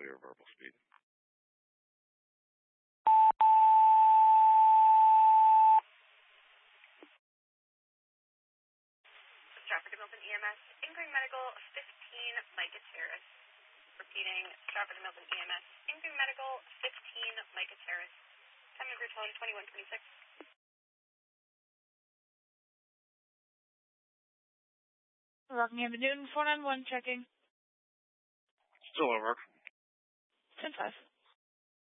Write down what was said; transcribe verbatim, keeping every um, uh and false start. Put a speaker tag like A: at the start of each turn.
A: clear verbal speed.
B: Stratford Milton E M S, incoming medical fifteen, Micah Terrace. Repeating, Stratford Milton E M S, incoming medical fifteen, Micah Terrace. Time of return twenty-one twenty-six.
C: Rockingham and Newton, four nine one checking.
A: Still at work.
C: ten five.